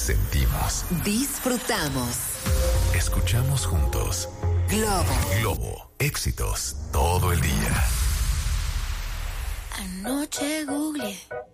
sentimos, disfrutamos, escuchamos juntos. Globo. Éxitos todo el día. Anoche googleé